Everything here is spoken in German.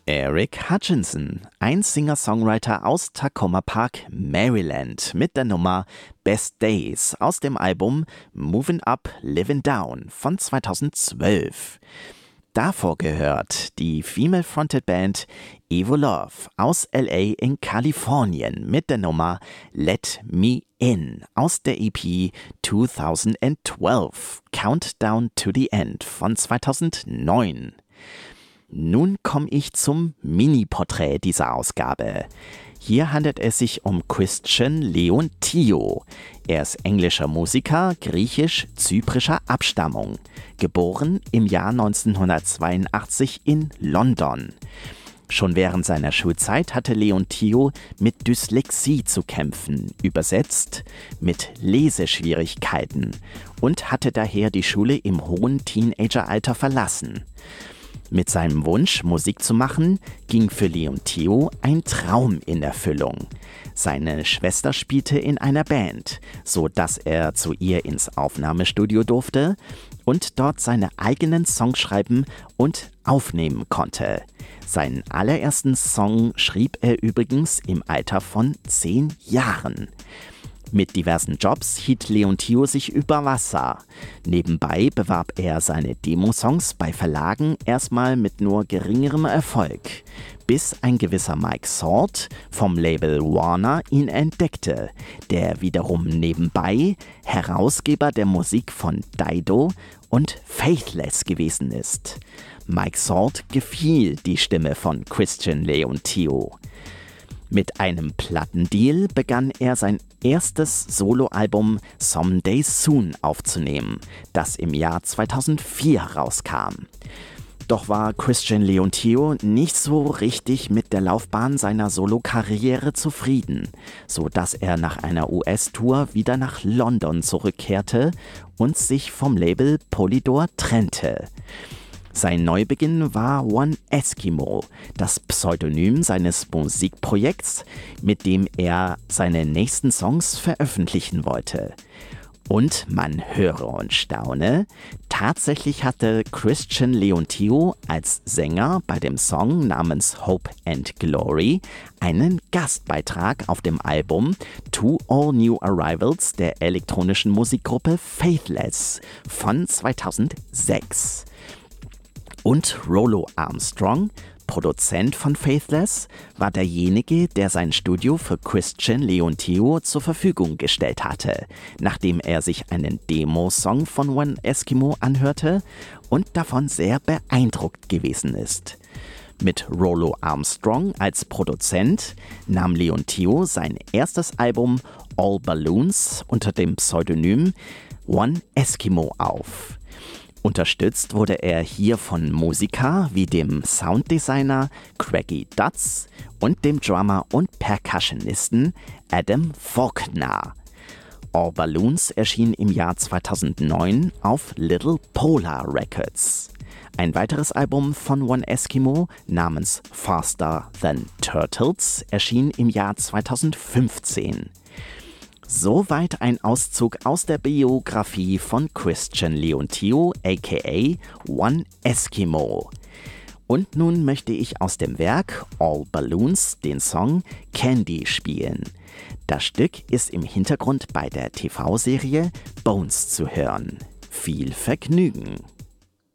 Eric Hutchinson, ein Singer-Songwriter aus Tacoma Park, Maryland, mit der Nummer Best Days aus dem Album Moving Up, Living Down von 2012. Davor gehört die Female-Fronted Band Evo Love aus LA in Kalifornien mit der Nummer Let Me In aus der EP 2012 Countdown to the End von 2009. Nun komme ich zum Mini-Porträt dieser Ausgabe. Hier handelt es sich um Christian Leontio. Er ist englischer Musiker griechisch-zyprischer Abstammung, geboren im Jahr 1982 in London. Schon während seiner Schulzeit hatte Leontio mit Dyslexie zu kämpfen, übersetzt mit Leseschwierigkeiten, und hatte daher die Schule im hohen Teenageralter verlassen. Mit seinem Wunsch, Musik zu machen, ging für Leontio ein Traum in Erfüllung. Seine Schwester spielte in einer Band, so dass er zu ihr ins Aufnahmestudio durfte und dort seine eigenen Songs schreiben und aufnehmen konnte. Seinen allerersten Song schrieb er übrigens im Alter von 10 Jahren. Mit diversen Jobs hielt Leontio sich über Wasser. Nebenbei bewarb er seine Demosongs bei Verlagen erstmal mit nur geringerem Erfolg, bis ein gewisser Mike Salt vom Label Warner ihn entdeckte, der wiederum nebenbei Herausgeber der Musik von Dido und Faithless gewesen ist. Mike Salt gefiel die Stimme von Christian Leontio. Mit einem Plattendeal begann er sein erstes Soloalbum Someday Soon aufzunehmen, das im Jahr 2004 rauskam. Doch war Christian Leontio nicht so richtig mit der Laufbahn seiner Solokarriere zufrieden, so dass er nach einer US-Tour wieder nach London zurückkehrte und sich vom Label Polydor trennte. Sein Neubeginn war One Eskimo, das Pseudonym seines Musikprojekts, mit dem er seine nächsten Songs veröffentlichen wollte. Und man höre und staune, tatsächlich hatte Christian Leontio als Sänger bei dem Song namens Hope and Glory einen Gastbeitrag auf dem Album To All New Arrivals der elektronischen Musikgruppe Faithless von 2006. Und Rollo Armstrong, Produzent von Faithless, war derjenige, der sein Studio für Christian Leontio zur Verfügung gestellt hatte, nachdem er sich einen Demo-Song von One Eskimo anhörte und davon sehr beeindruckt gewesen ist. Mit Rollo Armstrong als Produzent nahm Leontio sein erstes Album All Balloons unter dem Pseudonym One Eskimo auf. Unterstützt wurde er hier von Musikern wie dem Sounddesigner Craigie Dutz und dem Drummer und Percussionisten Adam Faulkner. All Balloons erschien im Jahr 2009 auf Little Polar Records. Ein weiteres Album von One Eskimo namens Faster Than Turtles erschien im Jahr 2015. Soweit ein Auszug aus der Biografie von Christian Leontio aka One Eskimo. Und nun möchte ich aus dem Werk All Balloons den Song Candy spielen. Das Stück ist im Hintergrund bei der TV-Serie Bones zu hören. Viel Vergnügen!